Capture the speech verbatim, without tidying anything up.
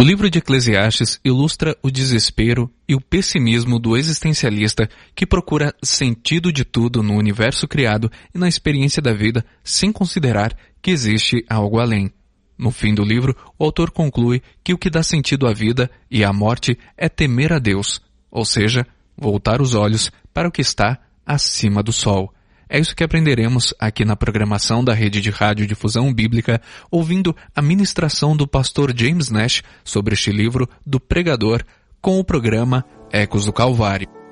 O livro de Eclesiastes ilustra o desespero e o pessimismo do existencialista que procura sentido de tudo no universo criado e na experiência da vida sem considerar que existe algo além. No fim do livro, o autor conclui que o que dá sentido à vida e à morte é temer a Deus, ou seja, voltar os olhos para o que está acima do sol. É isso que aprenderemos aqui na programação da Rede de Radiodifusão Bíblica, ouvindo a ministração do pastor James Nash sobre este livro do Pregador, com o programa Ecos do Calvário.